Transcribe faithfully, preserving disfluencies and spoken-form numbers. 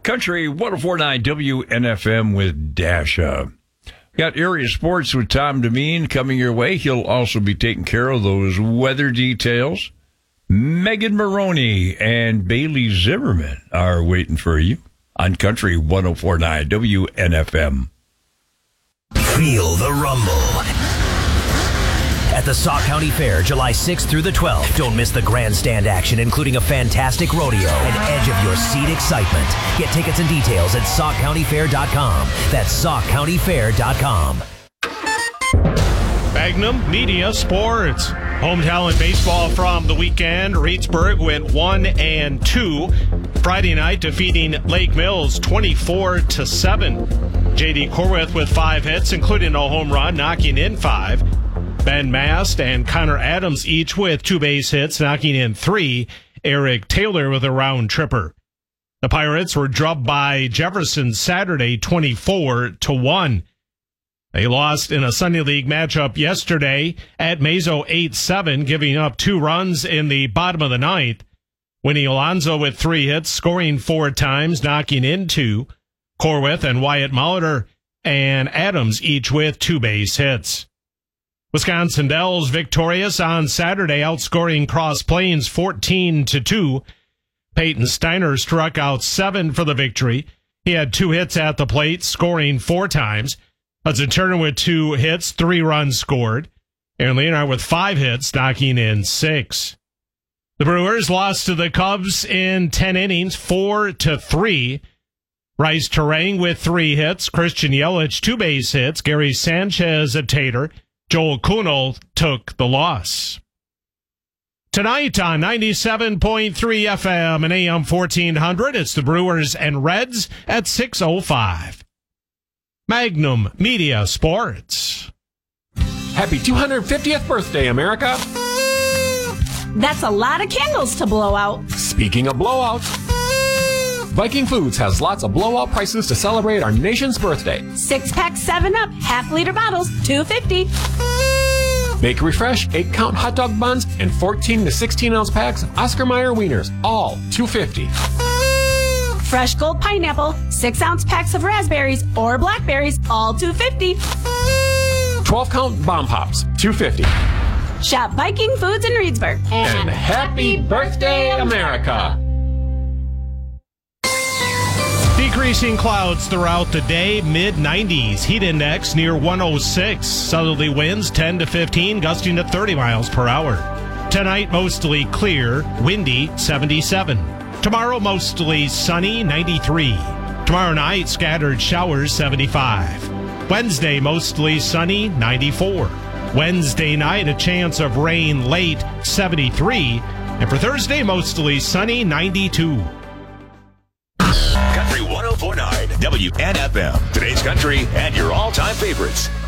Country one oh four point nine W N F M with Dasha. Got area sports with Tom Demeen coming your way. He'll also be taking care of those weather details. Megan Maroney and Bailey Zimmerman are waiting for you on Country one oh four point nine W N F M. Feel the rumble at the Sauk County Fair, July sixth through the twelfth. Don't miss the grandstand action, including a fantastic rodeo and edge of your seat excitement. Get tickets and details at sauk county fair dot com. That's sauk county fair dot com. Magnum Media Sports. Home talent baseball from the weekend. Reedsburg went one and two. Friday night defeating Lake Mills twenty-four to seven. J D Corwith with five hits, including a home run, knocking in five. Ben Mast and Connor Adams each with two base hits, knocking in three. Eric Taylor with a round tripper. The Pirates were drubbed by Jefferson Saturday twenty-four to one. They lost in a Sunday League matchup yesterday at Mazo eight seven, giving up two runs in the bottom of the ninth. Winnie Alonso with three hits, scoring four times, knocking in two. Corwith and Wyatt Molitor and Adams each with two base hits. Wisconsin Dells victorious on Saturday, outscoring Cross Plains fourteen to two. Peyton Steiner struck out seven for the victory. He had two hits at the plate, scoring four times. Hudson Turner with two hits, three runs scored. Aaron Leonard with five hits, knocking in six. The Brewers lost to the Cubs in ten innings, four to three. Bryce Terang with three hits, Christian Yelich two base hits, Gary Sanchez a tater. Joel Kuhnel took the loss. Tonight on ninety-seven point three F M and A M fourteen hundred, it's the Brewers and Reds at six oh five. Magnum Media Sports. Happy two hundred fiftieth birthday, America. That's a lot of candles to blow out. Speaking of blowouts, Viking Foods has lots of blowout prices to celebrate our nation's birthday. Six-pack seven up, half-liter bottles, two fifty. Bakery Fresh, eight-count hot dog buns, and fourteen to sixteen ounce packs of Oscar Mayer wieners, all two fifty. Fresh Gold Pineapple, six-ounce packs of raspberries or blackberries, all two fifty. twelve-count Bomb Pops, two fifty. Shop Viking Foods in Reedsburg. And, and happy birthday, America! Decreasing clouds throughout the day, mid nineties. Heat index near one oh six. Southerly winds ten to fifteen, gusting to thirty miles per hour. Tonight, mostly clear, windy, seventy-seven. Tomorrow, mostly sunny, ninety-three. Tomorrow night, scattered showers, seventy-five. Wednesday, mostly sunny, ninety-four. Wednesday night, a chance of rain late, seventy-three. And for Thursday, mostly sunny, ninety-two. Country one oh four point nine W N F M. Today's country and your all-time favorites.